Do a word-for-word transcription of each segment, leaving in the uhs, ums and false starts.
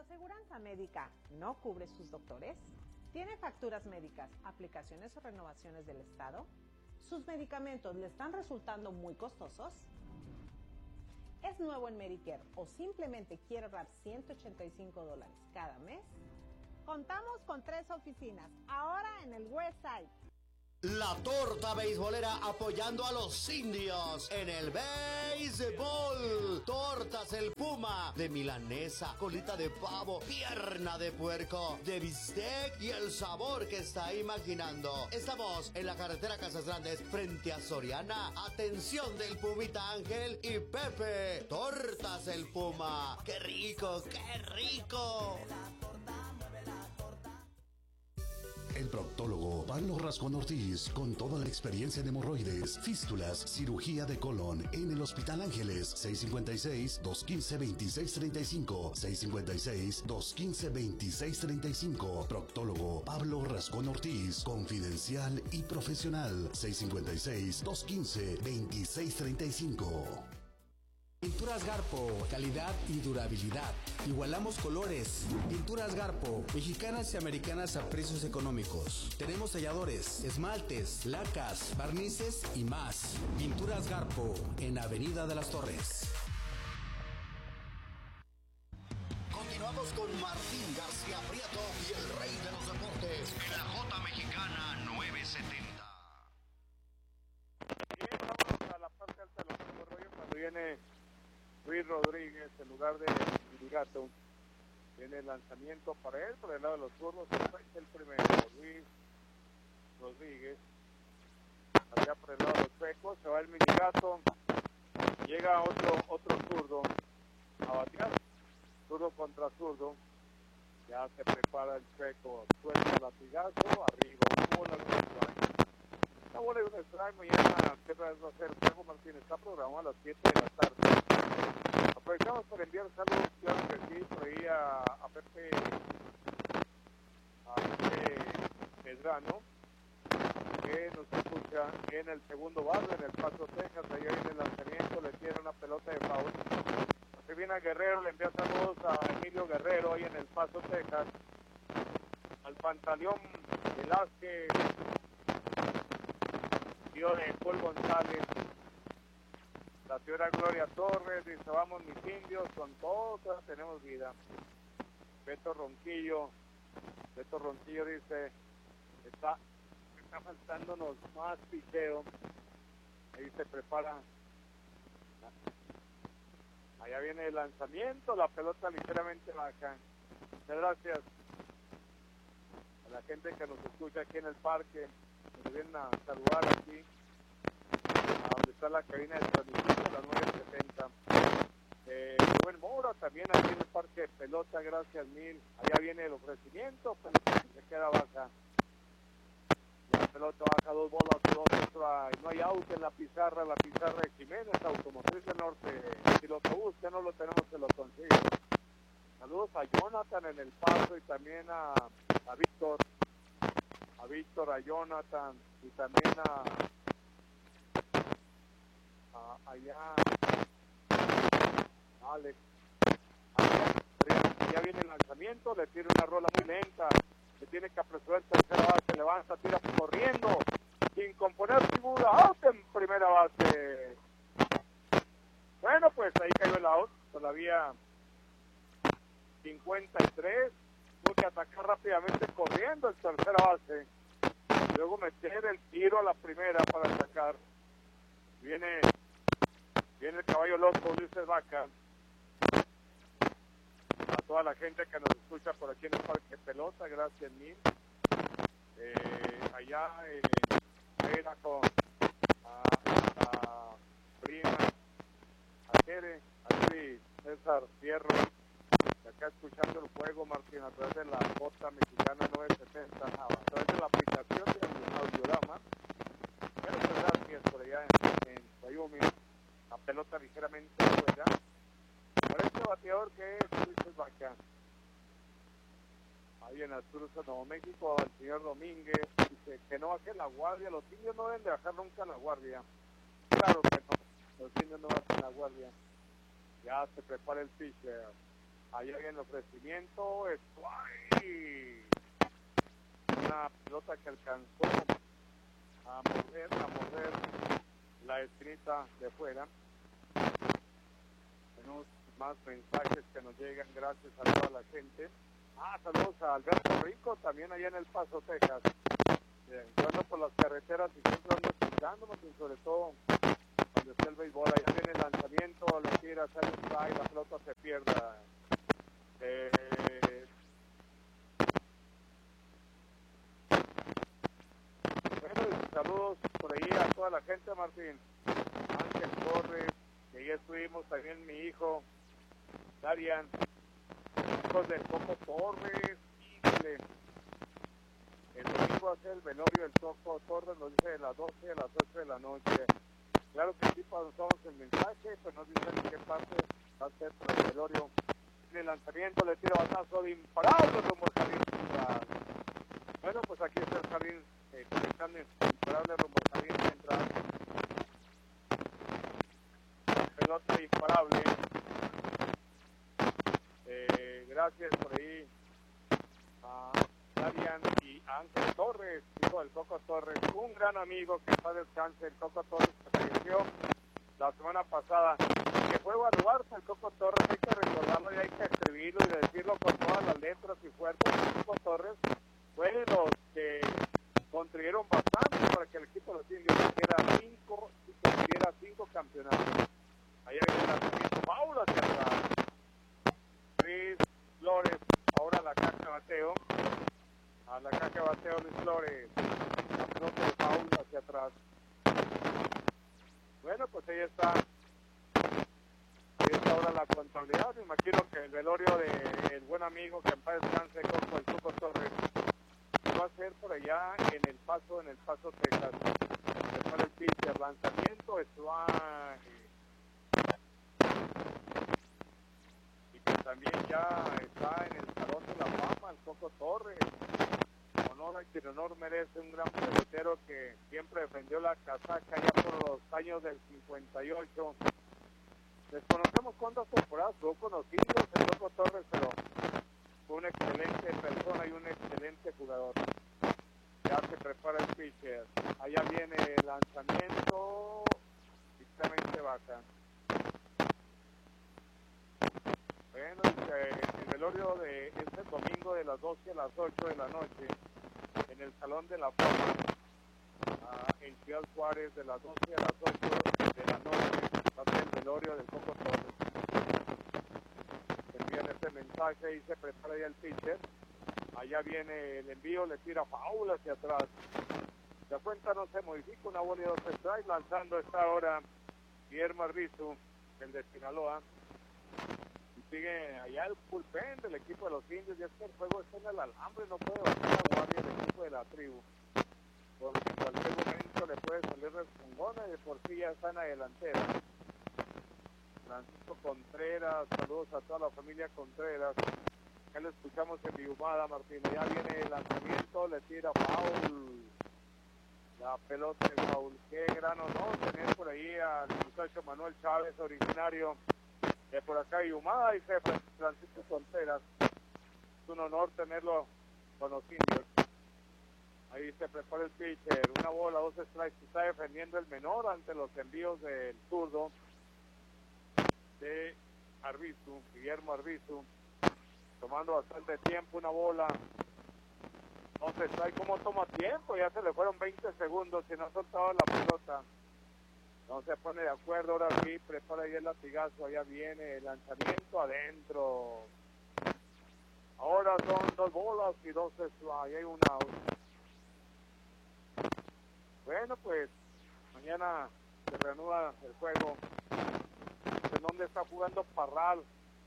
aseguranza médica no cubre sus doctores? ¿Tiene facturas médicas, aplicaciones o renovaciones del Estado? ¿Sus medicamentos le están resultando muy costosos? ¿Es nuevo en Medicare o simplemente quiere ahorrar ciento ochenta y cinco dólares cada mes? Contamos con tres oficinas, ahora en el Westside. La torta beisbolera apoyando a los indios en el béisbol. Tortas El Puma, de milanesa, colita de pavo, pierna de puerco, de bistec y el sabor que está imaginando. Estamos en la carretera Casas Grandes frente a Soriana. Atención del Pumita Ángel y Pepe. Tortas El Puma. ¡Qué rico, qué rico! El proctólogo Pablo Rascón Ortiz, con toda la experiencia en hemorroides, fístulas, cirugía de colon en el Hospital Ángeles. Seis cinco seis, dos uno cinco, dos seis tres cinco. seis cinco seis, dos uno cinco, dos seis tres cinco. Proctólogo Pablo Rascón Ortiz, confidencial y profesional. Seis cinco seis, dos uno cinco, dos seis tres cinco. Pinturas Garpo, calidad y durabilidad. Igualamos colores. Pinturas Garpo, mexicanas y americanas a precios económicos. Tenemos selladores, esmaltes, lacas, barnices y más. Pinturas Garpo, en Avenida de las Torres. Continuamos con Martín García Prieto y el rey de los deportes en la J Mexicana novecientos setenta. Bien, vamos a la parte alta de los desarrollos cuando viene Luis Rodríguez en lugar de Irigato. Viene el lanzamiento para él, por el lado de los zurdos, es el primero, Luis Rodríguez. Allá por el lado de los secos, se va el Minigato. Llega otro otro zurdo a batear. Zurdo contra zurdo. Ya se prepara el seco, suelta el latigazo, arriba, una bola de un strike. Una bola de un strike, mañana ¿qué vez va a ser? Diego Martínez está programado a las siete de la tarde. Aprovechamos para enviar saludos, claro que sí, por ahí a, a Pepe, a Pepe Medrano, que nos escucha en el segundo barrio, en El Paso, Texas. Allá viene el lanzamiento, le tira una pelota de foul. Se viene a Guerrero, le envía saludos a Emilio Guerrero, ahí en El Paso, Texas. Al Pantaleón Velázquez, tío de Paul González. La señora Gloria Torres dice, vamos mis indios, con todos tenemos vida. Beto Ronquillo, Beto Ronquillo dice, está, está faltándonos más picheo. Ahí se prepara. Allá viene el lanzamiento, la pelota ligeramente baja. Muchas gracias a la gente que nos escucha aquí en el parque, que nos vienen a saludar aquí, a donde está la cabina de transmisión, la nueve setenta. Eh, Rubén Mora también aquí en el parque de pelota, gracias mil. Allá viene el ofrecimiento, pero se queda baja. La pelota baja, dos bolas, dos strikes. No hay auto en la pizarra, la pizarra de Jiménez, Automotriz del Norte. Si lo que busca no lo tenemos, se lo consigue. Saludos a Jonathan en El Paso y también a, a Víctor. A Víctor, a Jonathan y también a, a allá a Alex. Allá, ya viene el lanzamiento, le tira una rola muy lenta. Se tiene que apresurar el tercera base, levanta, tira corriendo, sin componer figura, out en primera base. Bueno, pues ahí cayó el out, todavía cincuenta y tres, tuvo que atacar rápidamente corriendo el tercera base, luego meter el tiro a la primera para atacar. Viene, viene el caballo loco, Ulises Vaca. A toda la gente que nos escucha por aquí en el Parque Pelota, gracias mil. Eh, allá eh, era con a, a Prima, a Jere, a Luis César Fierro, de acá escuchando el juego, Martín, a través de la J Mexicana novecientos setenta, a través de la aplicación de Audiorama. Bueno, pues gracias por allá en, en Wyoming, la pelota ligeramente fuera. Por este bateador que es Luis Vaca. Ahí en Arturosa, Nuevo México, al señor Domínguez, dice que no baje la guardia. Los indios no deben de bajar nunca la guardia. Claro que no, los indios no bajan la guardia. Ya se prepara el pitcher. Allá viene el ofrecimiento, es ¡ay! Una pelota que alcanzó a mover, a mover la esquinita de fuera. Tenemos más mensajes que nos llegan, gracias a toda la gente. Ah, saludos a Alberto Rico, también allá en El Paso, Texas. Bien, yo ando por las carreteras y siempre ando escuchándonos, y sobre todo donde está el béisbol. Allá viene el lanzamiento, le tira, sale un strike, la pelota se pierda. Eh, bueno, saludos por ahí a toda la gente, Martín. Ángel Torres, que ya estuvimos, también mi hijo, Darian, hijos del Coco Torres, híjole. El domingo hace el velorio del Coco Torres, nos dice de las doce a las ocho de la noche. Claro que sí pasamos el mensaje, pero nos dicen en qué parte va a ser por el velorio. En el lanzamiento le tira batazo de imparable rumbo al jardín central. Bueno, pues aquí está el jardín, eh, conectando imparable rumbo al jardín central. Pelota imparable. Eh, gracias por ahí a Darian y Ángel Torres, hijo del Coco Torres, un gran amigo que está descanse, el Coco Torres que falleció la semana pasada, que fue evaluarse el Coco Torres, hay que recordarlo y hay que escribirlo y decirlo con todas las letras y fuerzas. El Coco Torres fue de los que contribuyeron bastante para que el equipo de los indios tuviera cinco y consiguiera cinco campeonatos. Ahí viene el lanzamiento, Paula hacia atrás. Luis Flores, ahora la caja de bateo. A la caja de bateo Luis Flores. La pelota de Paula hacia atrás. Bueno, pues ahí está. Ahí está ahora la contabilidad. Me imagino que el velorio del buen amigo que en paz descanse, Coco, el Coco Torres, va a ser por allá en El Paso, en El Paso, Texas. Después del pitcher, lanzamiento, Estuá. Y que también ya está en el Salón de la Fama, el Coco Torres. Honor a quien honor merece, un gran pelotero que siempre defendió la casaca ya por los años del cincuenta y ocho. Desconocemos cuántas temporadas jugó con los indios el Coco Torres, pero fue una excelente persona y un excelente jugador. Ya se prepara el pitcher. Allá viene el lanzamiento, directamente baja. Bueno, el velorio de este domingo de las doce a las ocho de la noche en el Salón de la Fama, uh, en Ciudad Juárez, de las doce a las ocho de la noche, va a ser el velorio del Coco Torres. Envían este mensaje y se prepara ya el pitcher. Allá viene el envío, le tira foul hacia atrás. La cuenta no se modifica, una bola y dos strikes, lanzando esta hora Guillermo Arbizu, el de Sinaloa. Sigue allá el bullpen del equipo de los indios, y es que el juego está en el alambre, no puede bajar la guardia del equipo de la tribu, porque en cualquier momento le puede salir respongona y de por sí ya está en la delantera. Francisco Contreras, saludos a toda la familia Contreras, ya lo escuchamos en Viumada, Martín, ya viene el lanzamiento, le tira foul, la pelota de foul. Qué gran honor tener por ahí al muchacho Manuel Chávez, originario de por acá Viumada, dice Francisco Contreras. Es un honor tenerlo con los indios. Ahí se prepara el pitcher, una bola, dos strikes, está defendiendo el menor ante los envíos del zurdo de Arbizu, Guillermo Arbizu, tomando bastante tiempo, una bola, dos strikes. ¿Cómo toma tiempo? Ya se le fueron veinte segundos y no ha soltado la pelota. No se pone de acuerdo, ahora sí, prepara ahí el latigazo, allá viene el lanzamiento adentro. Ahora son dos bolas y dos strikes, ahí hay un out. Bueno, pues mañana se reanuda el juego. ¿En dónde está jugando Parral?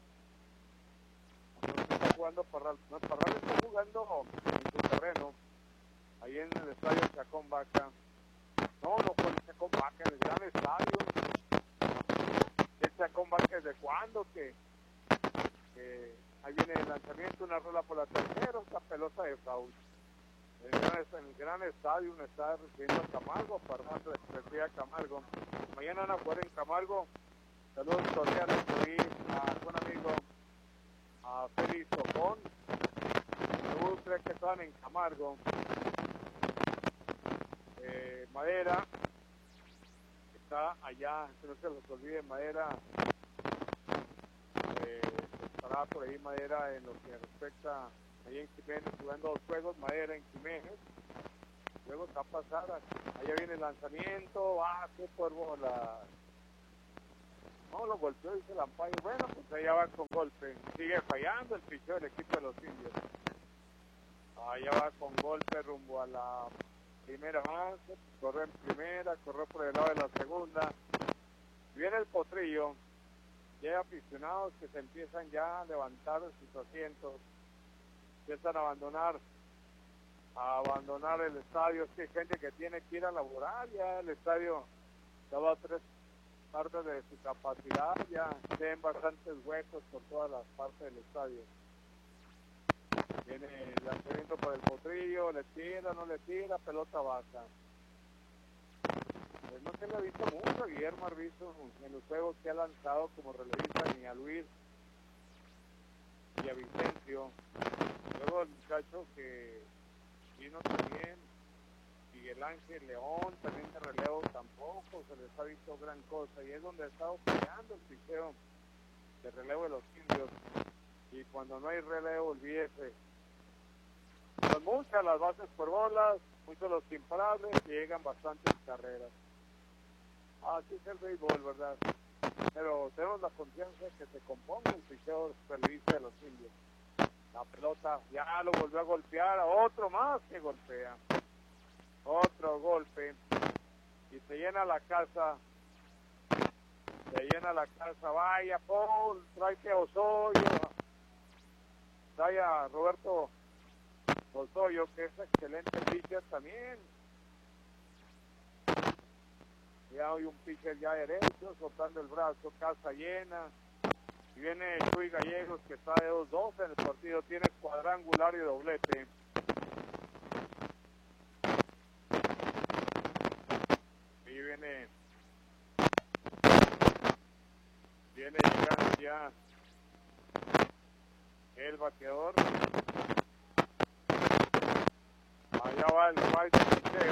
¿Dónde está jugando Parral? No, Parral está jugando en su terreno, ahí en el estadio Chacón Vaca. No, no fue el Chacón Vaca, en el gran estadio. ¿El Chacón Vaca desde cuándo? Que, que ahí viene el lanzamiento, una rola por la tercera, esta pelota de foul. En el, gran, el gran estadio, un estadio recibiendo a Camargo, Parral recibe a Camargo. Mañana van a jugar en Camargo. Saludos cordiales por ahí a buen amigo Félix Ocón. Luego creo que estaban en Camargo. Eh, Madera. Está allá, que no se los olvide, Madera. Eh, estará por ahí Madera en lo que respecta ahí en Jiménez, jugando dos juegos, Madera en Jiménez. Luego está pasada, allá viene el lanzamiento, ah, qué por bola. No, lo golpeó, dice el umpire. Bueno, pues allá va con golpe. Sigue fallando el picheo del equipo de los indios. Allá va con golpe rumbo a la primera base. Corre en primera, corre por el lado de la segunda. Viene el potrillo. Y hay aficionados que se empiezan ya a levantar de sus asientos. Empiezan a abandonar, a abandonar el estadio. Es que hay gente que tiene que ir a laborar. Ya el estadio daba tres partes de su capacidad, ya tienen bastantes huecos por todas las partes del estadio. Viene el lanzamiento por el potrillo, le tira, no le tira, pelota baja. Pues no se le ha visto mucho a Guillermo Arvizu en los juegos que ha lanzado como relevista, ni a Luis y a Vicencio. Luego el muchacho que vino también, Miguel Ángel León, también de relevo, tampoco se les ha visto gran cosa, y es donde ha estado peleando el picheo de relevo de los indios. Y cuando no hay relevo, olvídese. Son muchas las bases por bolas, muchos los imparables, y llegan bastantes carreras. Así es el béisbol, ¿verdad? Pero tenemos la confianza de que se componga el picheo relevista de los indios. La pelota ya lo volvió a golpear, a otro más que golpea. Otro golpe. Y se llena la casa. Se llena la casa. Vaya, Paul, tráete a Osorio. Trae a Roberto Osorio, que es excelente pitcher también. Ya hay un pitcher ya derecho, soltando el brazo, casa llena. Y viene Chuy Gallegos, que está de dos dos en el partido. Tiene cuadrangular y doblete. Y viene, viene llegando ya el bateador. Allá va el right de picheo.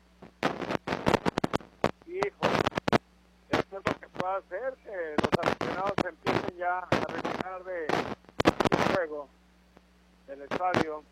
Hijo, esto es lo que puede hacer, que los aficionados empiecen ya a retirar de su juego del estadio.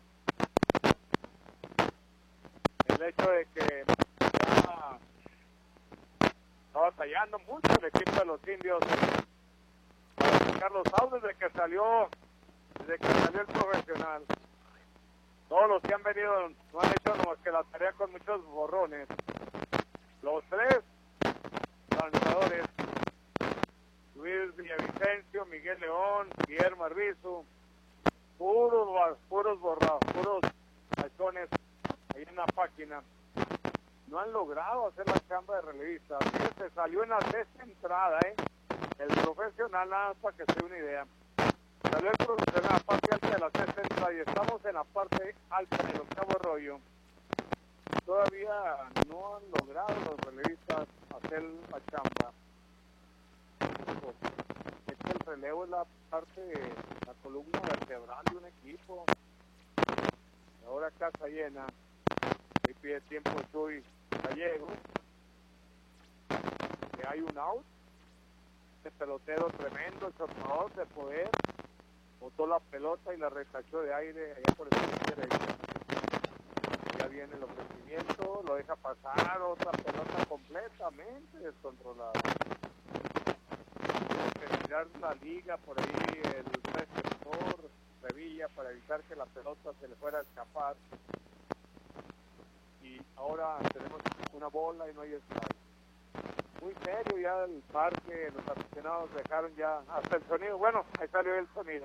El hecho de que ya está batallando mucho el equipo de los indios para sacar los outs desde que salió, desde que salió el profesional. Todos los que han venido no han hecho nomás que la tarea con muchos borrones. Los tres lanzadores, Luis Villavicencio, Miguel León, Guillermo Arvizu, puros, puros borrados, puros tachones ahí en la página. No han logrado hacer la chamba de relevista. Se salió en la sexta entrada, ¿eh? El profesional, nada más para que se dé una idea. Salió el profesional en la parte alta de la sexta entrada y estamos en la parte alta del octavo rollo. Todavía no han logrado los relevistas hacer la chamba. Es que el relevo es la parte de la columna vertebral de un equipo. Ahora casa llena. Ahí pide tiempo Chuy Gallego. Que hay un out. Este pelotero tremendo, el sortador de poder. Botó la pelota y la retachó de aire allá por el sector derecho. Ya viene el ofrecimiento, lo deja pasar, otra pelota completamente descontrolada. Retirar la liga por ahí el receptor Revilla para evitar que la pelota se le fuera a escapar. Y ahora tenemos una bola y no hay strike. Muy serio ya el parque, los aficionados dejaron ya hasta el sonido. Bueno, ahí salió el sonido.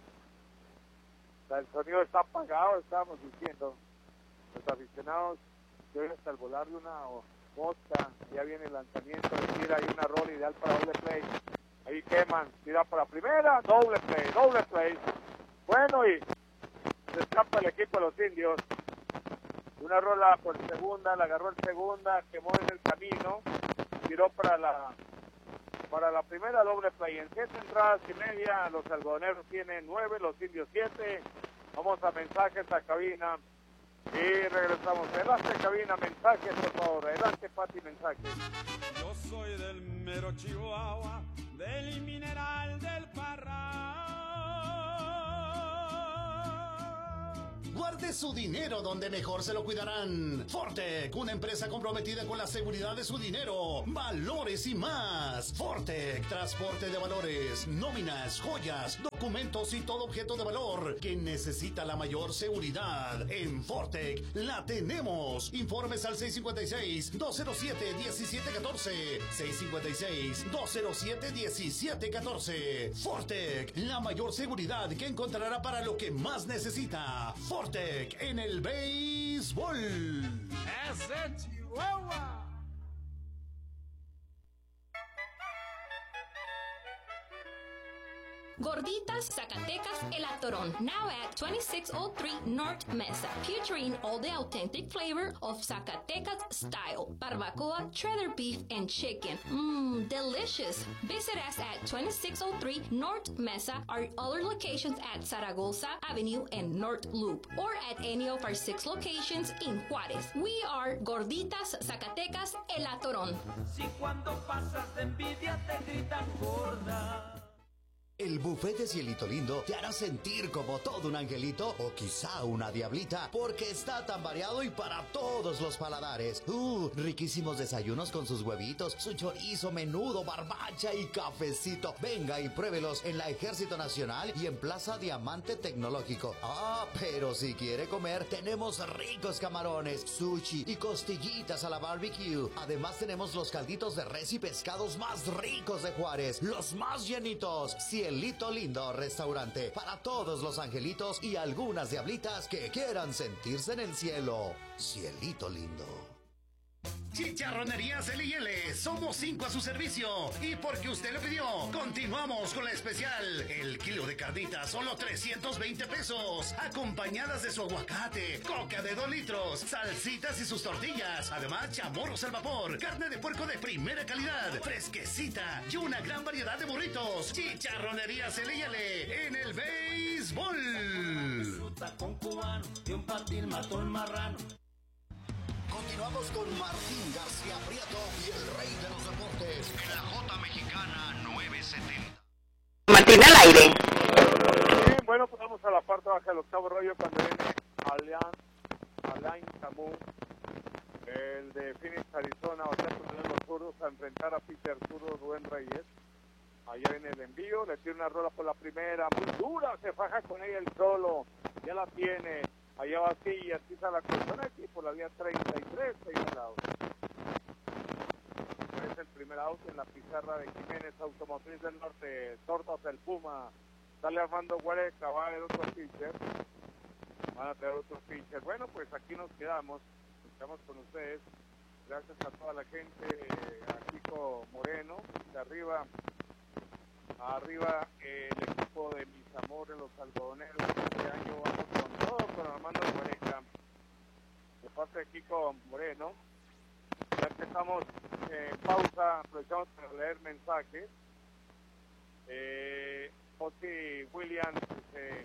El sonido está apagado, estábamos diciendo. Los aficionados que hoy hasta el volar de una mosca, ya viene el lanzamiento, de tira, hay una rola ideal para doble play. Ahí queman, tira para primera, doble play, doble play. Bueno, y se escapa el equipo de los indios. Una rola por segunda, la agarró en segunda, quemó en el camino, tiró para la para la primera doble play. En siete entradas y media, los algodoneros tienen nueve, los indios siete. Vamos a mensajes a cabina y regresamos. Adelante, cabina, mensajes, por favor. Adelante, Pati, mensajes. Yo soy del mero Chihuahua, del mineral del Parral. Guarde su dinero donde mejor se lo cuidarán. Fortec, una empresa comprometida con la seguridad de su dinero, valores y más. Fortec, transporte de valores, nóminas, joyas, documentos y todo objeto de valor que necesita la mayor seguridad. En Fortec la tenemos. Informes al seis cinco seis, dos cero siete, uno siete uno cuatro. seis cinco seis, dos cero siete, uno siete un cuatro. Fortec, la mayor seguridad que encontrará para lo que más necesita. Fortec en el béisbol. ¡Ese Chihuahua! Gorditas Zacatecas El Atorón, now at twenty-six oh three North Mesa, featuring all the authentic flavor of Zacatecas style, barbacoa, cheddar beef, and chicken. Mmm, delicious. Visit us at twenty-six oh three North Mesa, our other locations at Zaragoza Avenue and North Loop, or at any of our six locations in Juárez. We are Gorditas Zacatecas El Atorón. Si cuando pasas de envidia te gritan gorda. El buffet de Cielito Lindo te hará sentir como todo un angelito o quizá una diablita, porque está tan variado y para todos los paladares. Uh, riquísimos desayunos con sus huevitos, su chorizo, menudo, barbacha y cafecito. Venga y pruébelos en la Ejército Nacional y en Plaza Diamante Tecnológico. Ah, pero si quiere comer, tenemos ricos camarones, sushi y costillitas a la barbecue. Además tenemos los calditos de res y pescados más ricos de Juárez, los más llenitos. Cielito Lindo Restaurante, para todos los angelitos y algunas diablitas que quieran sentirse en el cielo. Cielito Lindo. Chicharronerías L y L, somos cinco a su servicio. Y porque usted lo pidió, continuamos con la especial. El kilo de carnitas, solo trescientos veinte pesos. Acompañadas de su aguacate, coca de dos litros, salsitas y sus tortillas. Además, chamorros al vapor, carne de puerco de primera calidad, fresquecita y una gran variedad de burritos. Chicharronerías L y L, en el béisbol. Con cubano y un patín mató el marrano. Continuamos con Martín García Prieto y el rey de los deportes en la J Mexicana novecientos setenta. Martín al aire. Bien, bueno, pues vamos a la parte baja del octavo rollo cuando viene Alain, Alain Camus, el de Phoenix, Arizona, o sea, con los zurdos a enfrentar a Peter Zurdo Rubén Reyes. Allá viene el envío, le tira una rola por la primera, muy dura, se faja con ella el solo, ya la tiene. Allá va así y así está la persona aquí por la vía treinta y tres, primer out. Es el primer out en la pizarra de Jiménez Automotriz del Norte, Tortas el Puma. Sale Armando Huereca, va a haber otro pitcher. Van a tener otro pitcher. Bueno, pues aquí nos quedamos, nos quedamos con ustedes. Gracias a toda la gente, a Kiko Moreno, de arriba, arriba eh, el equipo de mis amores, los algodoneros. Este año vamos con todo, con Armando Huereca, de parte de Kiko Moreno. Ya que estamos en pausa, aprovechamos para leer mensajes. Eh, Oti Williams, eh,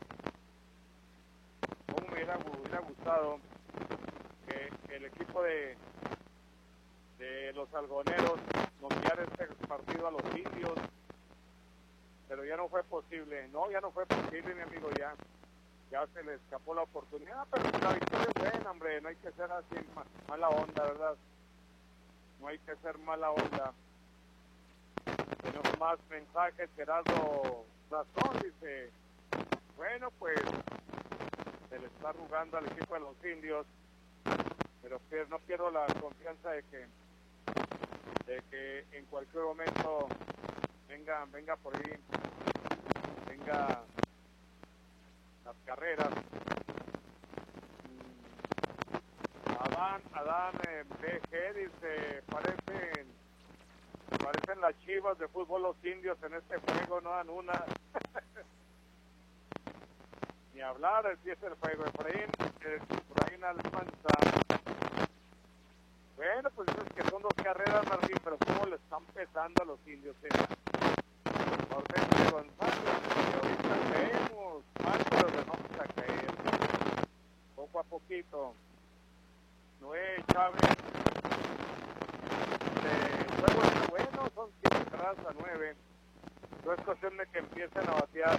¿cómo me hubiera, hubiera gustado que, que el equipo de, de los algodoneros nos enviara este partido a los indios? Pero ya no fue posible, no, ya no fue posible, mi amigo, ya, ya se le escapó la oportunidad, pero la victoria es buena, hombre, no hay que ser así mala onda, ¿verdad? No hay que ser mala onda. Tenemos más mensajes. Gerardo Razón dice, bueno, pues se le está arrugando al equipo de los indios, pero no pierdo la confianza de que de que en cualquier momento venga venga por ahí, venga las carreras. Adán, Adán eh, B G dice, parecen, parecen las Chivas de fútbol los indios en este juego, no dan una. Ni hablar, así es el juego. Efraín, eh, Efraín Almanza. Bueno, pues esos que son Son dos carreras, Martín, pero cómo le están pesando a los indios. ¿eh? Hortensia González, que ahorita caemos mal, pero le vamos a caer. Poco a poquito. Noé Chávez. El juego está bueno, son siete carreras a nueve. No es cuestión de que empiecen a batear.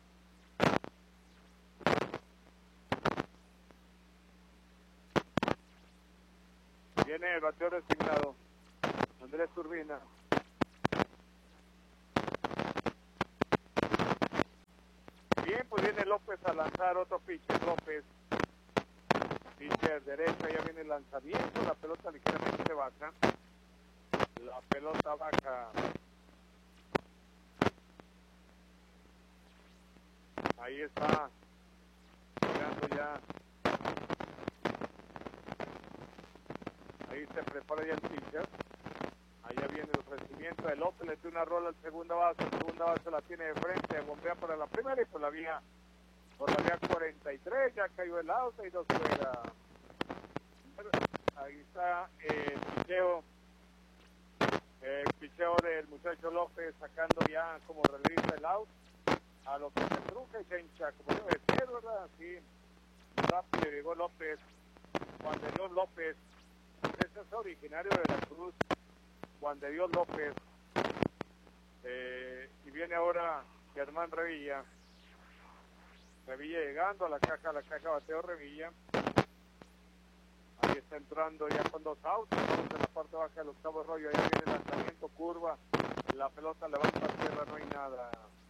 Viene el bateador designado, Andrés Urbina. Bien, pues viene López a lanzar otro pitcher. López, pitcher derecha, ya viene el lanzamiento, la pelota ligeramente baja. La pelota baja. Ahí está, llegando ya. Ahí se prepara ya el pitcher. Allá viene el ofrecimiento de López, le tiene una rola al segunda base, el segunda base la tiene de frente, bombea para la primera y por la vía, por la vía cuarenta y tres, ya cayó el out y dos fuera. Ahí está el picheo, el picheo del muchacho López sacando ya como relevista el out, a lo que se truje y se hincha, como debe ser, ¿verdad? Así, rápido llegó López, Juan de Dios López. Ese es originario de la Cruz, Juan de Dios López, eh, y viene ahora Germán Revilla, Revilla llegando a la caja, a la caja bateo Revilla, ahí está entrando ya con dos autos, vamos en la parte baja del octavo rollo, ahí viene el lanzamiento, curva, la pelota levanta a tierra, no hay nada.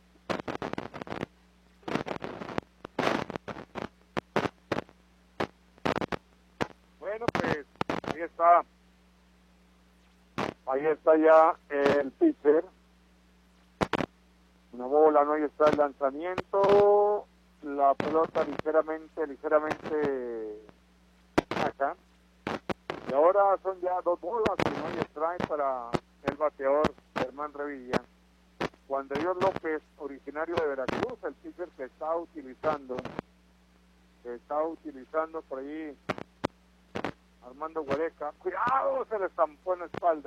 Bueno, pues ahí está, ahí está ya el pitcher, una bola, no, ahí está el lanzamiento, la pelota ligeramente, ligeramente acá, y ahora son ya dos bolas, y no hay strike para el bateador Germán Revilla. Juan de Dios López, originario de Veracruz, el pitcher que está utilizando, que está utilizando por ahí Armando Huereca, cuidado, se le estampó en la espalda,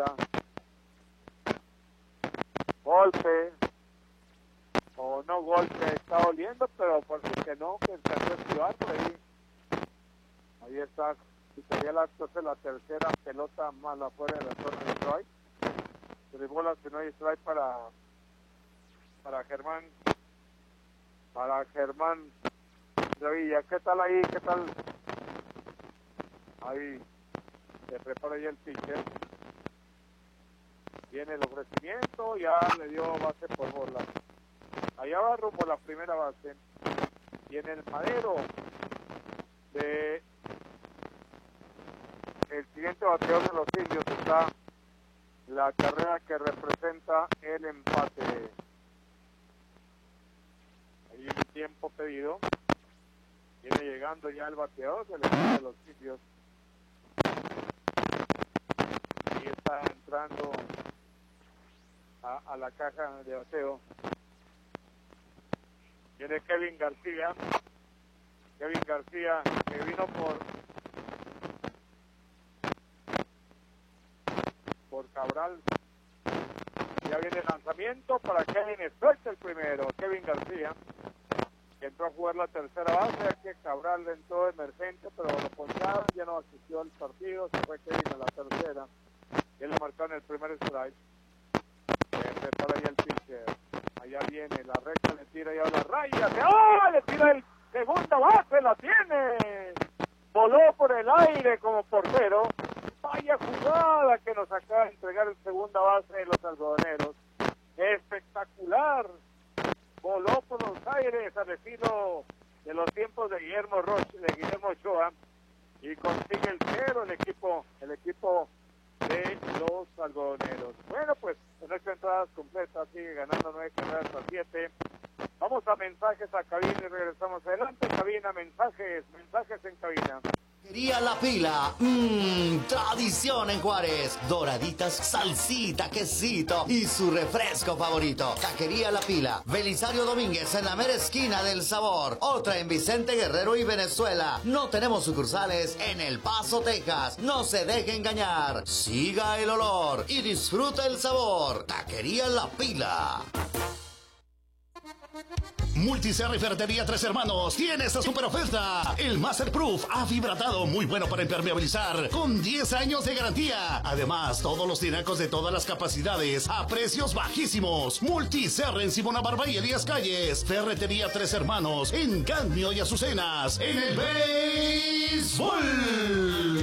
golpe, o no golpe, está oliendo, pero por si que no, que se alcanzó a esquivar por ahí, ahí está, y sería la, entonces la tercera pelota mala fuera de la zona de strike, tres bolas que no hay strike para, para Germán, para Germán Revilla. ¿Qué tal ahí? ¿Qué tal? Ahí se prepara ya el pitcher. Viene el ofrecimiento, ya le dio base por bola. Allá va rumbo a la primera base. Y en el madero de el siguiente bateador de los indios está la carrera que representa el empate. Ahí el tiempo pedido. Viene llegando ya el bateador del equipo de los indios. Y está entrando a, a la caja de bateo. Viene Kevin García. Kevin García que vino por por Cabral. Ya viene el lanzamiento para Kevin Strike, el primero. Kevin García, que entró a jugar la tercera base, ya que Cabral entró emergente, pero lo poncharon, ya no asistió al partido, se fue Kevin a la tercera. Y él le marcó en el primer strike. Eh, prepara ya el pitcher. Allá viene, la recta le tira ya a la raya. ¡Oh! Le tira el segunda base, la tiene. Voló por el aire como portero. Vaya jugada que nos acaba de entregar el segunda base de los algodoneros. Espectacular. Voló por los aires al estilo de los tiempos de Guillermo Roche, de Guillermo Ochoa, y consigue el cero el equipo, el equipo de los algodoneros. Bueno, pues en esta entrada completa sigue ganando nueve carreras a siete. Vamos a mensajes a cabina y regresamos adelante. Cabina, mensajes, mensajes en cabina. Taquería La Pila, mmm, tradición en Juárez. Doraditas, salsita, quesito y su refresco favorito. Taquería La Pila, Belisario Domínguez en la mera esquina del sabor. Otra en Vicente Guerrero y Venezuela. No tenemos sucursales en El Paso, Texas. No se deje engañar. Siga el olor y disfruta el sabor. Taquería La Pila. Multiserra y Ferretería Tres Hermanos tiene esta super oferta. El Masterproof afibratado, muy bueno para impermeabilizar, con diez años de garantía. Además, todos los tinacos de todas las capacidades a precios bajísimos. Multiserra en Simona Barba y Elías Calles. Ferretería Tres Hermanos en Cadmio y Azucenas. En el béisbol.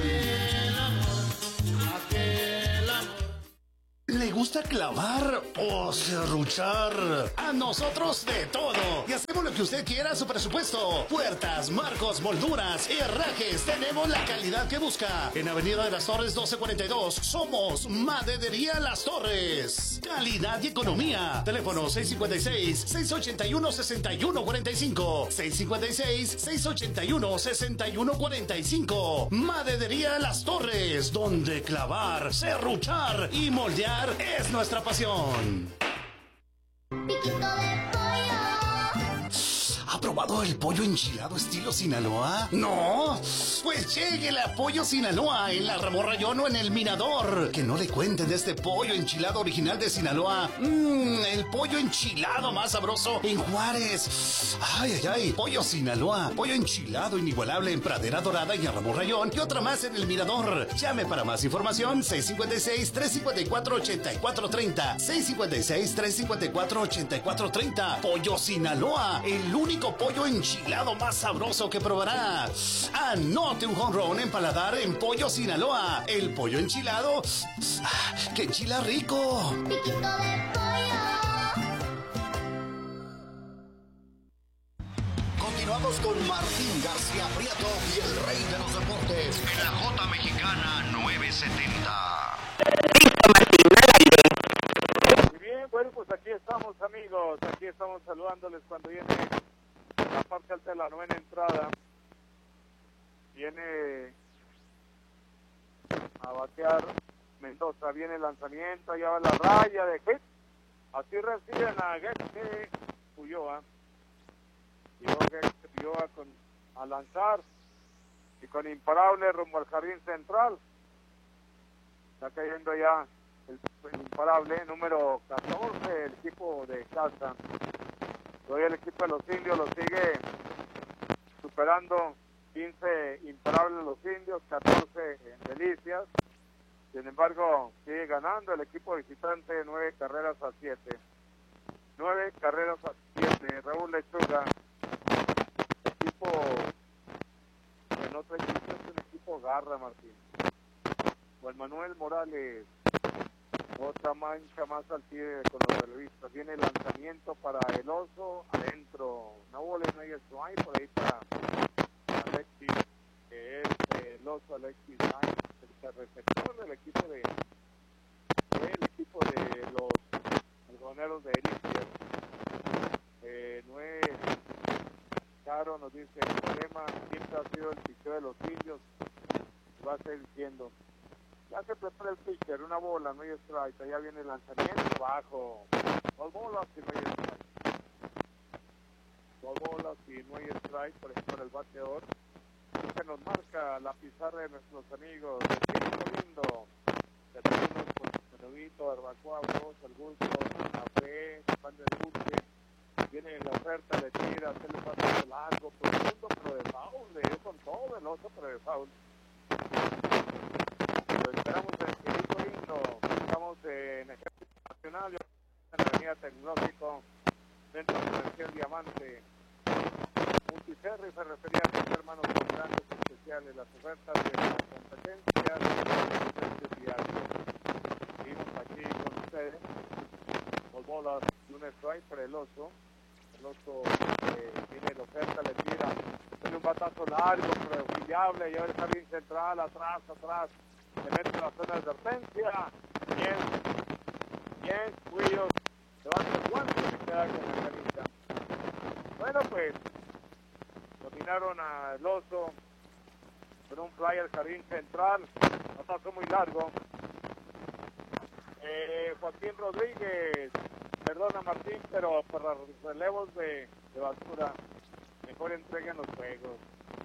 ¿Le gusta clavar o serruchar? A nosotros de todo. Y hacemos lo que usted quiera a su presupuesto. Puertas, marcos, molduras, herrajes. Tenemos la calidad que busca. En Avenida de las Torres doce cuarenta y dos. Somos Maderería Las Torres. Calidad y economía. Teléfono seis cinco seis, seis ocho uno, seis uno cuatro cinco. seis cinco seis, seis ocho uno, seis uno cuatro cinco. Maderería Las Torres. Donde clavar, serruchar y moldear es nuestra pasión. Piquito de pollo. ¿Ha probado el pollo enchilado estilo Sinaloa? No, pues lléguele a Pollo Sinaloa en la Ramón Rayón o en el Mirador. Que no le cuenten de este pollo enchilado original de Sinaloa. Mmm, el pollo enchilado más sabroso en Juárez. Ay, ay, ay, Pollo Sinaloa. Pollo enchilado inigualable en Pradera Dorada y en Ramón Rayón. Y otra más en el Mirador. Llame para más información seis cinco seis, tres cinco cuatro, ocho cuatro tres cero. seis cinco seis, tres cinco cuatro, ocho cuatro tres cero. Pollo Sinaloa, el único pollo enchilado más sabroso que probará. Anote un home run en paladar en Pollo Sinaloa. El pollo enchilado que enchila rico. Piquito de pollo. Continuamos con Martín García Prieto y el rey de los deportes en la J Mexicana novecientos setenta. Listo, Martín, al aire. Muy bien, bueno, pues aquí estamos, amigos. Aquí estamos saludándoles cuando viene la parte alta de la novena entrada. Viene a batear Mendoza, viene el lanzamiento, allá va la raya de hit. Así reciben a Gete Ulloa. Llegó Gete Ulloa con, a lanzar y con imparable rumbo al jardín central. Está cayendo ya el, el imparable número catorce, el equipo de casa. Todavía el equipo de los indios lo sigue superando. quince imparables los indios, catorce en Delicias. Sin embargo, sigue ganando el equipo visitante nueve carreras a siete. nueve carreras a siete. Raúl Lechuga, equipo que no trae, es un equipo garra, Martín. Juan Manuel Morales, otra mancha más al pie con los relevistas. Viene el lanzamiento para el oso, adentro. No bola, no hay strike, por ahí para Alexis, que es el oso Alexis Sainz, el receptor del equipo de el equipo de los algodoneros de Delicias. Eh, no es Caro, nos dice el problema siempre ha sido el picheo de los indios, va a seguir siendo. Ya se prepara el pitcher, una bola, no hay strike, allá viene el lanzamiento, bajo, dos bolas y no hay strike. Dos bolas y no hay strike, por ejemplo, el bateador. Que nos marca la pizarra de nuestros amigos de Quinto Lindo. Tenemos con Menudito, Barbacoa, Bros, El Gusto, Café, Pan de Dulce. Viene la oferta, le tira, se le pasa el largo, por el mundo, pero de foul, le dio con todo el oso, pero de foul. Lo esperamos en Quinto Lindo, estamos en Ejército Nacional, en la Avenida Tecnológico, Centro Comercial Diamante. Multiserra y Ferretería Tres Hermanos con grandes especiales, las ofertas de la competencia de los precios diarios. Seguimos aquí con ustedes, dos bolas y un strike para el oso. El oso eh, tiene la oferta, le tira, tiene un batazo largo, pero fiable, y ahora está bien central, atrás, atrás, se mete en la zona de advertencia. Bien, bien, Cuillos, levanta el guante y se queda con la canita. Bueno, pues dominaron al oso, con un fly al jardín central, no pasó muy largo. Eh, Joaquín Rodríguez, perdona Martín, pero para relevos de, de basura, mejor entreguen los juegos.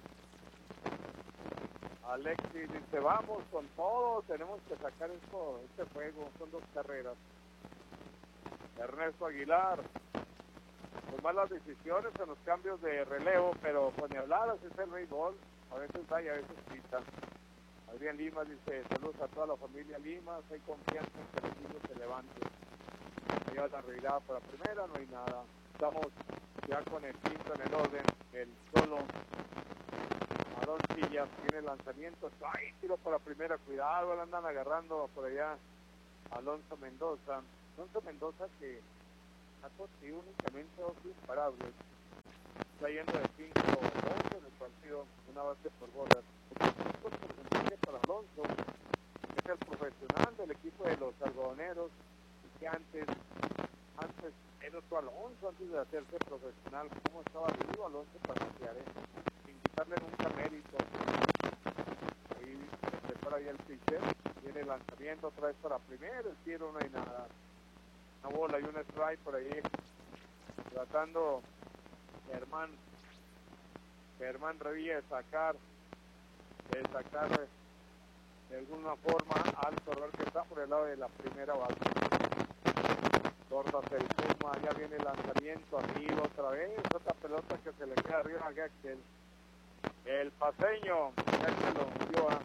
Alexis dice, vamos con todo, tenemos que sacar esto, este juego, son dos carreras. Ernesto Aguilar, pues malas decisiones en los cambios de relevo, pero con ni hablar, así es el béisbol, a veces hay, a veces quita. Adrián Lima dice, saludos a toda la familia Lima, hay confianza en que el equipo se levante. Lleva la realidad para primera, no hay nada. Estamos ya con el quinto en el orden, el solo. Aarón Sillas tiene el lanzamiento, ¡ay! Tiro para primera, cuidado, le andan agarrando por allá Alonso Mendoza. Alonso Mendoza que ha conseguido únicamente dos disparables. Está yendo de cinco dos en el partido, una base por bolas. El porcentaje para Alonso es el profesional del equipo de los algodoneros, que antes, antes era otro Alonso, antes de hacerse profesional. ¿Cómo estaba vivo Alonso para pasear, eh? Sin quitarle nunca mérito. Ahí se para ahí el pitcher, viene el lanzamiento otra vez para primero, el tiro no hay nada. Una bola y un strike por ahí, tratando Germán, Germán Revilla de sacar, de sacar de alguna forma al corredor que está por el lado de la primera base. Tortas el Puma, ya viene el lanzamiento arriba otra vez, otra pelota que se le queda arriba a Gexel. El paseño, ya que lo dio a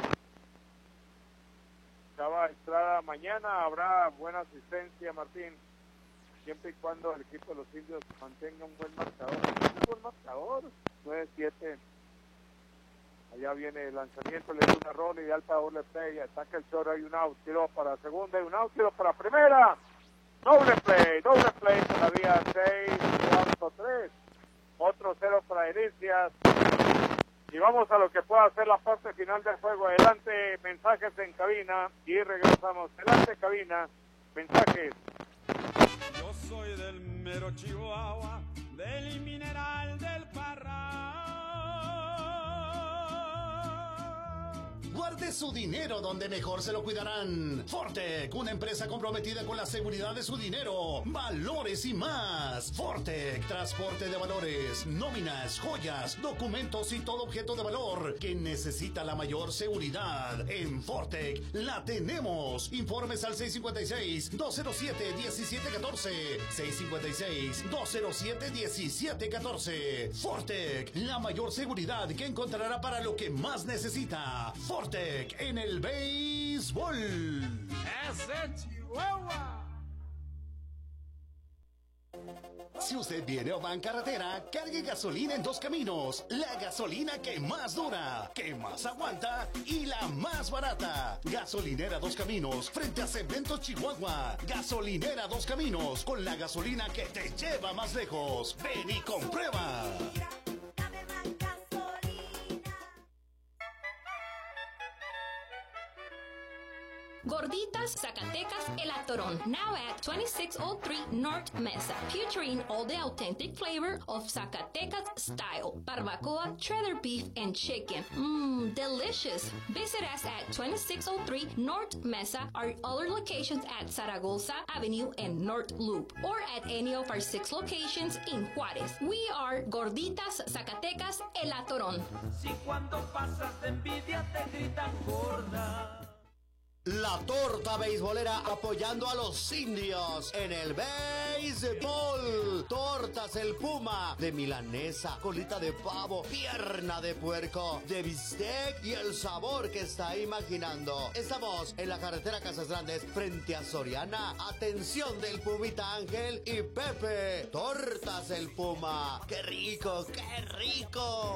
Chava Estrada. Mañana habrá buena asistencia, Martín, siempre y cuando el equipo de los indios mantenga un buen marcador. Un buen marcador, nueve siete. Allá viene el lanzamiento, le da una rola ideal para doble play, ataca el chorro, hay un out, tiro para segunda, hay un out, tiro para primera. Doble play, doble play todavía, seis, cuatro, tres. Otro cero para Delicias. Y vamos a lo que pueda hacer la parte final del juego. Adelante, mensajes en cabina y regresamos. Adelante, cabina, mensajes. Yo soy del mero Chihuahua, del mineral del Parral. Guarde su dinero donde mejor se lo cuidarán. Fortec, una empresa comprometida con la seguridad de su dinero, valores y más. Fortec, transporte de valores, nóminas, joyas, documentos y todo objeto de valor que necesita la mayor seguridad. En Fortec la tenemos. Informes al seis cinco seis, dos cero siete, uno siete uno cuatro. seis cinco seis, dos cero siete, uno siete uno cuatro. Fortec, la mayor seguridad que encontrará para lo que más necesita. Fortec en el béisbol. ¡Ese Chihuahua! Si usted viene o va en carretera, cargue gasolina en Dos Caminos. La gasolina que más dura, que más aguanta y la más barata. Gasolinera Dos Caminos, frente a Cemento Chihuahua. Gasolinera Dos Caminos, con la gasolina que te lleva más lejos. Ven y comprueba. Gorditas Zacatecas El Atorón, now at twenty-six oh three North Mesa, featuring all the authentic flavor of Zacatecas style, barbacoa, cheddar beef, and chicken. Mmm, delicious. Visit us at twenty-six oh three North Mesa, our other locations at Zaragoza Avenue and North Loop, or at any of our six locations in Juárez. We are Gorditas Zacatecas El Atorón. Si cuando pasas de envidia te gritan gorda. La torta beisbolera apoyando a los indios en el béisbol. Tortas el Puma, de milanesa, colita de pavo, pierna de puerco, de bistec y el sabor que está imaginando. Estamos en la carretera Casas Grandes frente a Soriana. Atención del Pumita Ángel y Pepe. Tortas el Puma. ¡Qué rico, qué rico!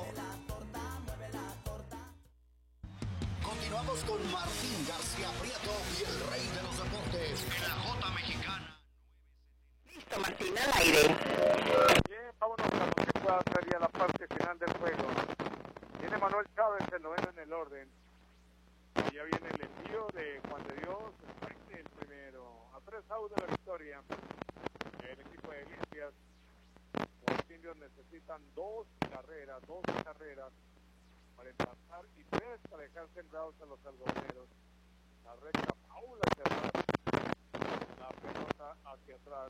Continuamos con Martín García Prieto y el rey de los deportes en la Jota Mexicana. Listo, Martín, al aire. Bien, vámonos a lo que pueda hacer ya la parte final del juego. Viene Manuel Chávez, el noveno en el orden. Y ya viene el envío de Juan de Dios, el primero. A tres outs de la victoria. El equipo de Delicias. Los indios necesitan dos carreras, dos carreras para empatar y tres para dejar sembrados a los algodoneros. La recta Paula hacia atrás, la pelota hacia atrás.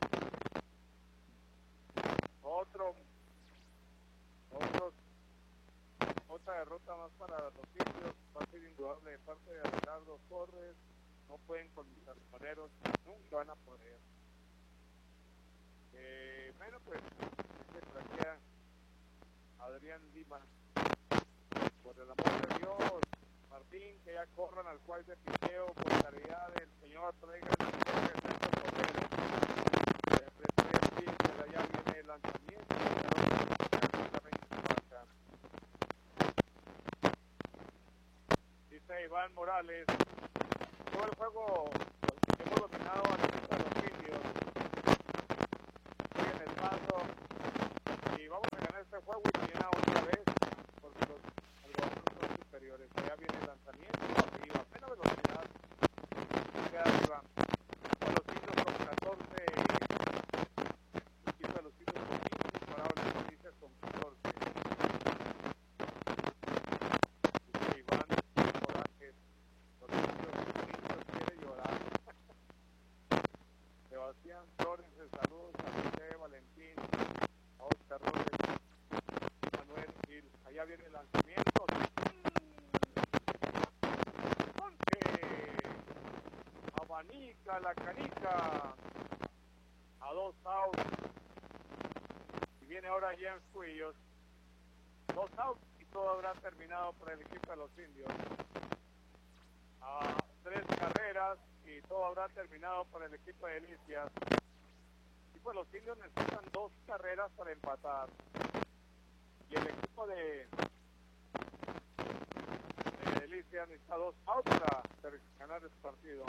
Otro, otros, otra derrota más para los indios, va a ser indudable de parte de Ricardo Torres. No pueden con mis algodoneros, nunca van a poder. Eh, bueno, pues se traquea Adrián Lima. Por el amor de Dios, Martín, que ya corran al cual de piqueo, por caridad del Señor, traigan el poder de estos poderes. De allá viene el lanzamiento, dice Iván Morales, todo el juego hemos dominado a los indios. Estoy en el paso y vamos a ganar este juego y mañana otra vez, porque los algodoneros son superiores. Allá viene el lanzamiento, arriba, apenas velocidad, queda arriba. A los indios con catorce, equipo de los indios con quince, disparado las noticias con catorce. Dice Iván Corajes, los indios, los indios quieren llorar. Sebastián Flores, saludos a José Valentín, a Oscar Robles, Manuel Gil. Allá viene el lanzamiento. Abanica la canica a dos outs. Y viene ahora James Cuillos. Dos outs y todo habrá terminado para el equipo de los indios. A tres carreras y todo habrá terminado para el equipo de Delicias. Y pues los indios necesitan dos carreras para empatar. Y el equipo de, de Delicias necesita dos outs para ganar este partido.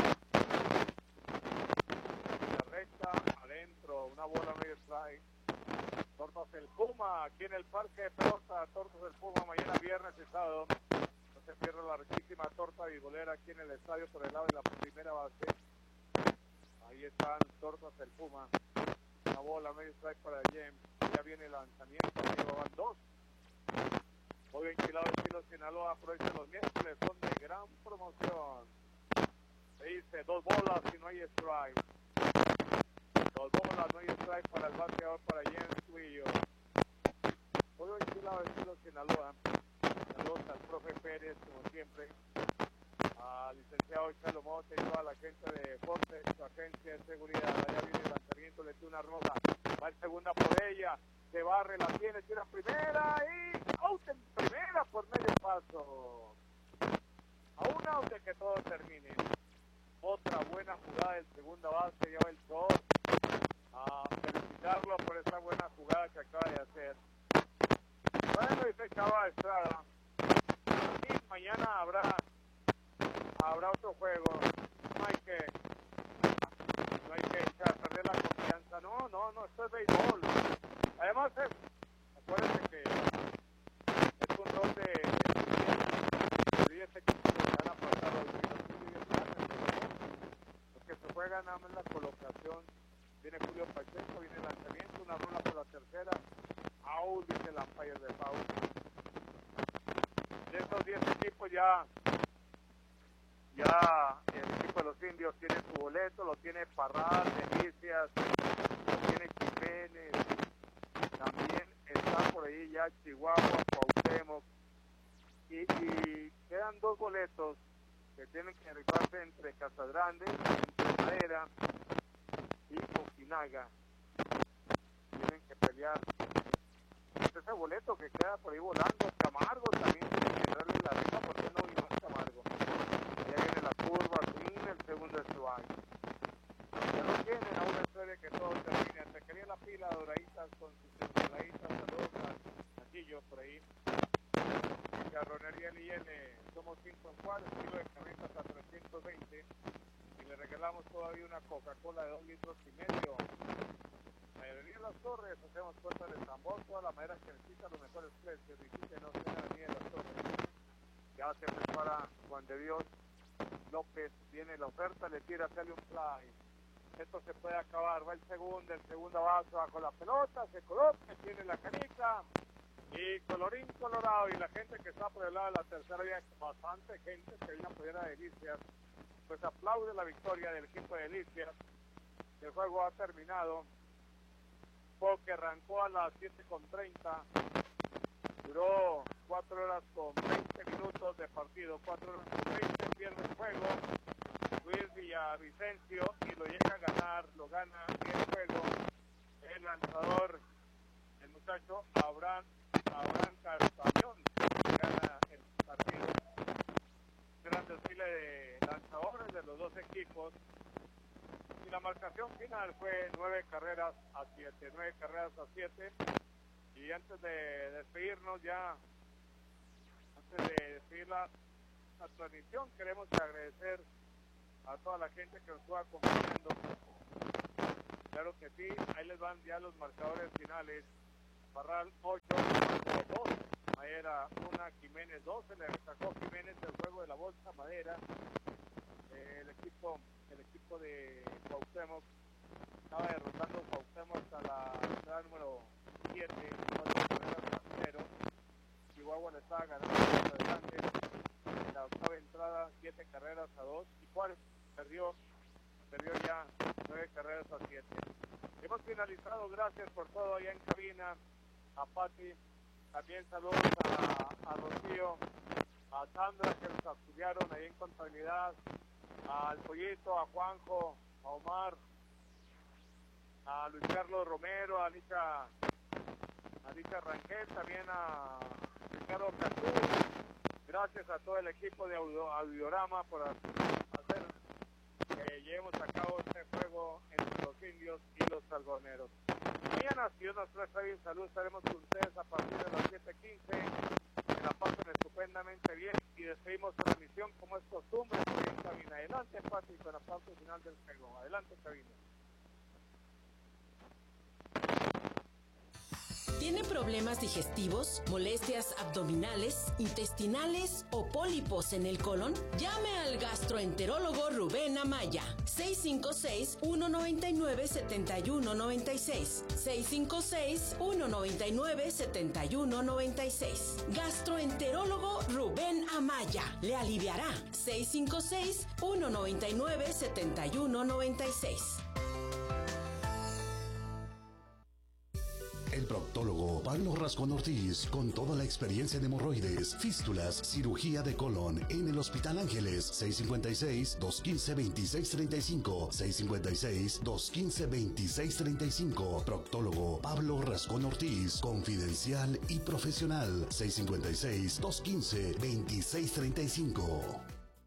La recta, adentro, una bola medio strike. Tortas el Puma, aquí en el parque de pelota. Tortas el Puma, mañana viernes y sábado. No se pierda la riquísima torta bibolera aquí en el estadio por el lado de la primera base. Ahí están Tortas el Puma. Una bola medio strike para James. Ya viene el lanzamiento, arriba van dos. Hoy ventilado estilo Sinaloa, aprovechen los miércoles, son de gran promoción. Se dice dos bolas y no hay strike. Dos bolas, no hay strike para el bateador, para James Cuillo. Hoy ventilado estilo Sinaloa. Saludos al profe Pérez, como siempre. Al licenciado Chalo Mote y toda la gente de Forte, su agencia de seguridad. Allá viene el lanzamiento, le tira una roja. Va en segunda por ella. Se barre, la tiene, tira primera y out en primera por medio paso. A un out de que todo termine. Otra buena jugada en segunda base, lleva el short. A felicitarlo por esa buena jugada que acaba de hacer. Bueno, dice Chava Estrada. Y mañana habrá habrá otro juego. No hay que no hay que echar a perder la confianza. No, no, no, esto es béisbol. Además es, acuérdense que es un rol de diez equipos que van a pasar hoy. Los que se juegan nada más la colocación. Viene Julio Pacheco, viene el lanzamiento, una rola por la tercera. Out, dice el umpire de foul. De estos diez equipos ya ya el equipo de los indios tiene su boleto, lo tiene Parral, Delicias, lo tiene Jiménez. También está por ahí ya Chihuahua, Cuauhtémoc. Y, y quedan dos boletos que tienen que rifarse entre Casagrande, entre Madera y Ojinaga. Tienen que pelear. Ese boleto que queda por ahí volando, Camargo también tiene que darle la rifa porque no vino más Camargo. Ya viene la curva, fin, el segundo strike. Ya lo tienen, aún espere que todo termine. Se quería la pila doraditas con sus ensaladitas, saludos a Anillo por ahí. Carronería L I N, somos cinco en Juárez, kilo de carnitas a trescientos veinte. Y le regalamos todavía una Coca-Cola de dos litros y medio. Avenida Las Torres, hacemos puerta de tambor, toda la madera que necesita los mejores precios. Visítenos en la Avenida Las Torres. Ya se prepara Juan de Dios López, viene la oferta, le tira, sale un fly. Esto se puede acabar, va el segundo, el segundo base bajo la pelota, se coloca, tiene la canica. Y colorín colorado, y la gente que está por el lado de la tercera vía, bastante gente que vino a apoyar a Delicias, pues aplaude la victoria del equipo de Delicias. El juego ha terminado, porque arrancó a las siete con treinta, duró cuatro horas con veinte minutos de partido, cuatro horas con veinte, pierde el juego Luis Villavicencio y lo llega a ganar, lo gana el juego el lanzador, el muchacho Abraham, Abraham Castañón, gana el partido. Gran desfile de lanzadores de los dos equipos. Y la marcación final fue nueve carreras a siete, nueve carreras a siete. Y antes de despedirnos ya, antes de despedir la, la transmisión, queremos agradecer a toda la gente que nos estuvo acompañando. Claro que sí, ahí les van ya los marcadores finales. Parral ocho, dos, Madera uno, Jiménez dos, se le sacó Jiménez del juego de la bolsa Madera. Eh, el equipo el equipo de Cuauhtémoc estaba derrotando Cuauhtémoc hasta la entrada número siete, primero. Chihuahua le estaba ganando más adelante en la octava entrada, siete carreras a dos, y Juárez perdió perdió ya nueve carreras a siete. Hemos finalizado, gracias por todo allá en cabina, a Pati, también saludos a, a Rocío, a Sandra que nos auxiliaron ahí en contabilidad, al Pollito, a Juanjo, a Omar, a Luis Carlos Romero, a Alicia, a Alicia Rangel, también a Ricardo Cantú. Gracias a todo el equipo de Audio, Audiorama por hacer que llevemos a cabo este juego entre los indios y los algodoneros. Mañana, si Dios nos trae bien salud, estaremos con ustedes a partir de las siete quince. Que la pasen estupendamente bien y despedimos la transmisión como es costumbre en cabina. Adelante, Pati, con la pausa final del juego. Adelante, cabina. ¿Tiene problemas digestivos, molestias abdominales, intestinales o pólipos en el colon? Llame al gastroenterólogo Rubén Amaya. seis cinco seis, uno nueve nueve, siete uno nueve seis. seis cinco seis, uno nueve nueve, siete uno nueve seis. Gastroenterólogo Rubén Amaya. Le aliviará. seis cinco seis, uno nueve nueve, siete uno nueve seis. El proctólogo Pablo Rascón Ortiz, con toda la experiencia en hemorroides, fístulas, cirugía de colon en el Hospital Ángeles. Seis cinco seis, dos uno cinco, dos seis tres cinco. seis cinco seis, dos uno cinco, dos seis tres cinco. Proctólogo Pablo Rascón Ortiz, confidencial y profesional. seis cinco seis, dos uno cinco, dos seis tres cinco.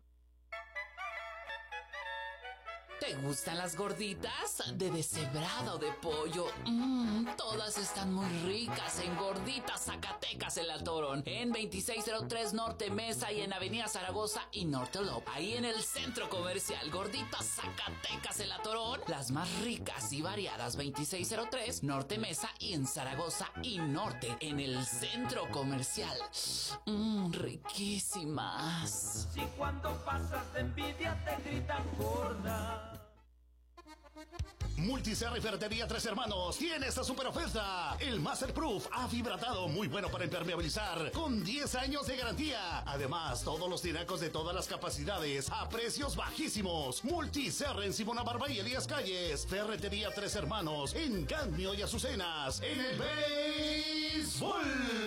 ¿Te gustan las gorditas? De deshebrada o de pollo. Mmm, todas están muy ricas en Gorditas Zacatecas El Altorón. En veintiséis cero tres Norte Mesa y en Avenida Zaragoza y Norte Lop. Ahí en el centro comercial. Gorditas Zacatecas El Altorón. Las más ricas y variadas. veintiséis cero tres Norte Mesa y en Zaragoza y Norte. En el centro comercial. Mmm, riquísimas. Si cuando pasas de envidia te gritan gorda. Multiserra y Ferretería Tres Hermanos tiene esta super oferta. El Masterproof ha fibratado, muy bueno para impermeabilizar, con diez años de garantía. Además, todos los tinacos de todas las capacidades a precios bajísimos. Multiserra en Simona Barba y Elías Calles. Ferretería Tres Hermanos en Cadmio y Azucenas. En el béisbol.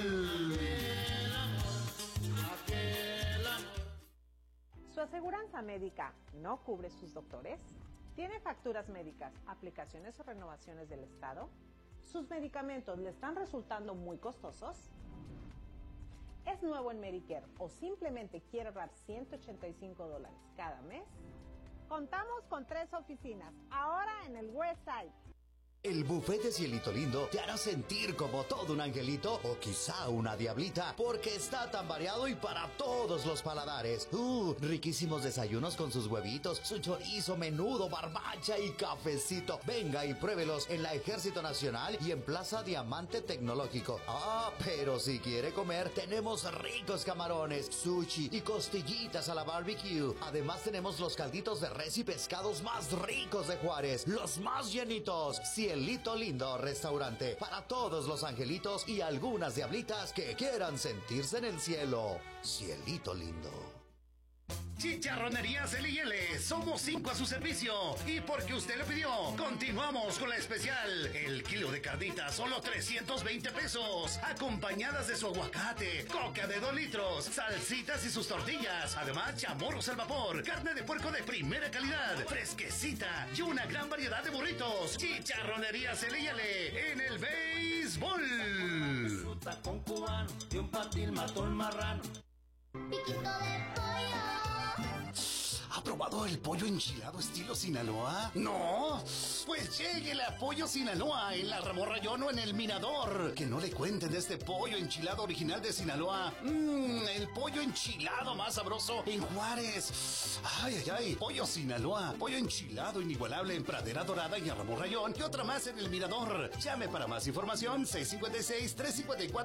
¿Su aseguranza médica no cubre sus doctores? ¿Tiene facturas médicas, aplicaciones o renovaciones del Estado? ¿Sus medicamentos le están resultando muy costosos? ¿Es nuevo en Medicare o simplemente quiere ahorrar ciento ochenta y cinco dólares cada mes? Contamos con tres oficinas, ahora en el West Side. El buffet de Cielito Lindo te hará sentir como todo un angelito o quizá una diablita, porque está tan variado y para todos los paladares. Uh, riquísimos desayunos con sus huevitos, su chorizo, menudo, barbacha y cafecito. Venga y pruébelos en la Ejército Nacional y en Plaza Diamante Tecnológico. Ah, pero si quiere comer, tenemos ricos camarones, sushi y costillitas a la barbecue. Además tenemos los calditos de res y pescados más ricos de Juárez, los más llenitos. Cielito Cielito Lindo Restaurante, para todos los angelitos y algunas diablitas que quieran sentirse en el cielo. Cielito Lindo. Chicharronería L y L, somos cinco a su servicio. Y porque usted lo pidió, continuamos con la especial. El kilo de carnitas, solo trescientos veinte pesos. Acompañadas de su aguacate, coca de dos litros, salsitas y sus tortillas. Además, chamorros al vapor, carne de puerco de primera calidad, fresquecita y una gran variedad de burritos. Chicharronería L y L, en el béisbol. Fruta con cubano y un patil mató el marrano. Piquito de pollo. ¿Ha probado el pollo enchilado estilo Sinaloa? No, pues lléguele a Pollo Sinaloa en la Ramón Rayón o en el Mirador. Que no le cuenten de este pollo enchilado original de Sinaloa. Mmm, el pollo enchilado más sabroso en Juárez. Ay, ay, ay, Pollo Sinaloa. Pollo enchilado inigualable en Pradera Dorada y en Ramón Rayón. Y otra más en el Mirador. Llame para más información seis cinco seis, tres cinco cuatro.